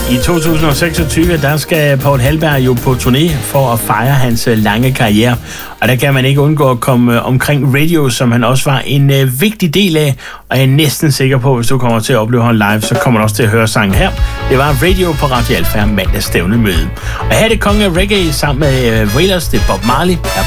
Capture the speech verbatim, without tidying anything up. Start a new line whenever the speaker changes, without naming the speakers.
I to tusind og seksogtyve, der skal Poul Halberg jo på turné for at fejre hans lange karriere. Og der kan man ikke undgå at komme omkring radio, som han også var en øh, vigtig del af. Og jeg er næsten sikker på, at hvis du kommer til at opleve ham live, så kommer du også til at høre sangen her. Det var Radio på Radio Alfa mandags stævnemøde. Og her er det konge af reggae sammen med øh, Wailers, det er Bob Marley.